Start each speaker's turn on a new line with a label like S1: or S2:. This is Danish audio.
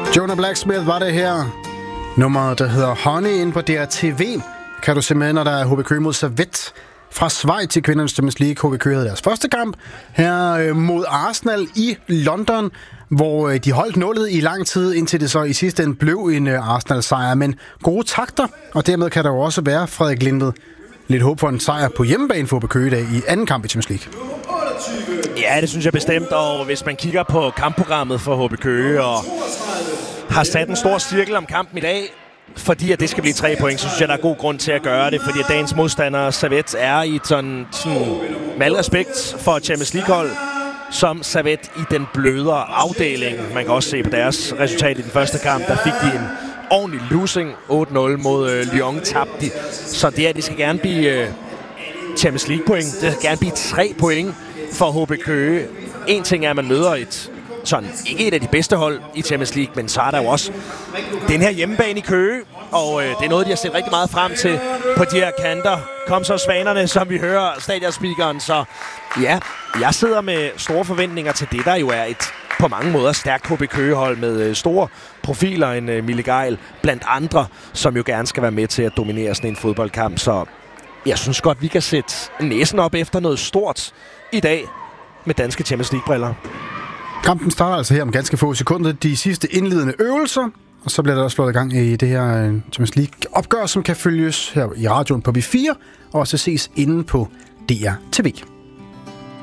S1: Jonah Blacksmith var det her. Nummeret, der hedder Honey, inde på DRTV. Kan du se med, når der er HB Køge mod Servette fra Schweiz til kvindernes Champions League. HB Køge havde deres første kamp her mod Arsenal i London, hvor de holdt nullet i lang tid, indtil det så i sidste ende blev en Arsenal-sejr. Men gode takter, og dermed kan der jo også være, Frederik Lindved, lidt håb for en sejr på hjemmebane for HB Køge i dag i anden kamp i Champions League.
S2: Ja, det synes jeg bestemt, og hvis man kigger på kampprogrammet for HB Køge og har sat en stor cirkel om kampen i dag, fordi at det skal blive 3 point, så synes jeg, der er god grund til at gøre det, fordi at dagens modstander, Servette, er i sådan med al respekt for Champions League-hold, som Servette i den blødere afdeling. Man kan også se på deres resultat i den første kamp, der fik de en ordentlig losing, 8-0 mod Lyon tabte de. Så det her, det skal gerne blive Champions League-point. Det skal gerne blive 3 point for HB Køge. En ting er, at man møder ikke et af de bedste hold i Champions League, men så er der jo også den her hjemmebane i Køge, og det er noget, de har set rigtig meget frem til på de her kanter. Kom så Svanerne, som vi hører stadionspeakeren. Så ja, jeg sidder med store forventninger til det, der jo er et på mange måder stærkt HB Køge-hold med store profiler, en Mille Geil blandt andre, som jo gerne skal være med til at dominere sådan en fodboldkamp. Så jeg synes godt, vi kan sætte næsen op efter noget stort i dag med danske Champions League-briller.
S1: Kampen starter altså her om ganske få sekunder. De sidste indledende øvelser, og så bliver der også slået i gang i det her Champions League-opgør, som kan følges her i radioen på B4, og også ses inde på DRTV.